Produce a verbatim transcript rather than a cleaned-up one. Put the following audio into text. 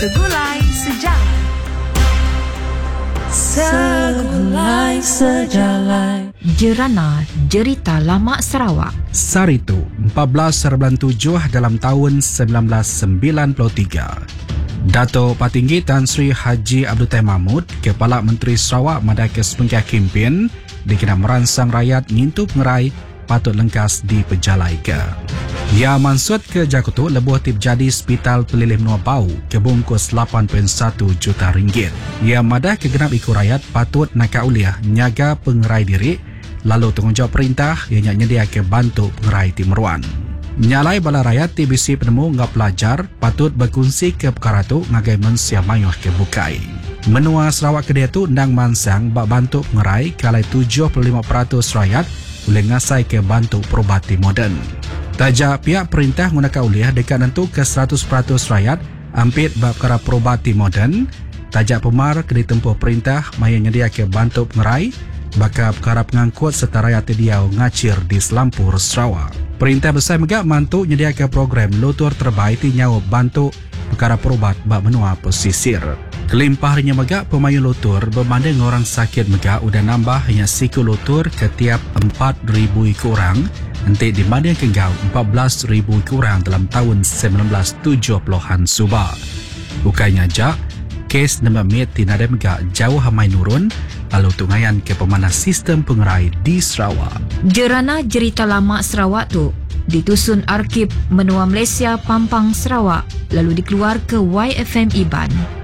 Segulai Sejarah. Segulai Sejarah. Jerana Jerita Lama Sarawak. Saritu, empat belas bulan tujuh dalam tahun seribu sembilan ratus sembilan puluh tiga. Dato' Patinggi Tan Sri Haji Abdul Tahir Mahmud, Kepala Menteri Sarawak Madai Kesemengkah Kimpin, dikena merangsang rakyat ngintu pengerai patut lengkas di pejalai ke. Ya mansut ke Jakutu lebuh tip jadi Hospital Pelilih Menua Bau kebungkus lapan perpuluhan satu juta ringgit. Ya madah kegenap ikut rakyat patut nak uliah nyaga pengerai diri lalu tanggungjawab perintah ianya nyedia ke bantu pengerai timeruan. Nyalai bala rakyat T B C penemu ngap pelajar patut berkongsi ke perkara tu ngagai mensia mayuh ke bukai. Menua Sarawak kedai tu ndang mansang bak bantu pengerai kalai tujuh puluh lima peratus rakyat boleh ngasai ke bantu perubati moden. Tajak pihak perintah gunakan uliah dekat nentu ke seratus peratus rakyat ampit bab perkara perubati moden. Tajak pemar ke ditempuh perintah maya nyedia ke bantu pengerai bakal perkara pengangkut serta rakyat terdiau ngacir di Selampur Sarawak. Perintah besar megak mantu nyedia ke program lutur terbaik ti nyawa bantu perkara perubat bab menua pesisir. Kelimpah hanya megak pemayu lutur berbanding orang sakit megak udah nambah hanya siku lutur ketiap empat ribu ikut orang nanti dibanding kenggau empat belas ribu ikut orang dalam tahun seribu sembilan ratus tujuh puluhan subah. Bukannya jak, kes nama mit tinada megak jauh hamai nurun lalu tungayan ke pemanas sistem pengerai di Sarawak. Jerana Jerita Lama Sarawak tu ditusun Arkib Menua Malaysia Pampang Sarawak lalu dikeluar ke Y F M Iban.